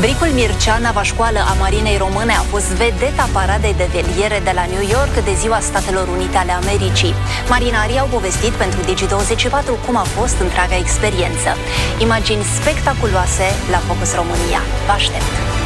Bricul Mircea, navașcoală a Marinei Române, a fost vedeta paradei de veliere de la New York de Ziua Statelor Unite ale Americii. Marinarii au povestit pentru Digi24 cum a fost întreaga experiență. Imagini spectaculoase la Focus România. Vă aștept!